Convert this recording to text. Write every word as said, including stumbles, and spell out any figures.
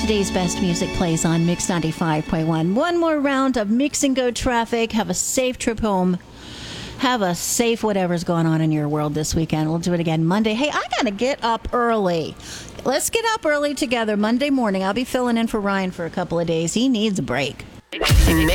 Today's best music plays on Mix ninety-five point one. One more round of Mix and Go traffic. Have a safe trip home. Have a safe whatever's going on in your world this weekend. We'll do it again Monday. Hey, I got to get up early. Let's get up early together Monday morning. I'll be filling in for Ryan for a couple of days. He needs a break.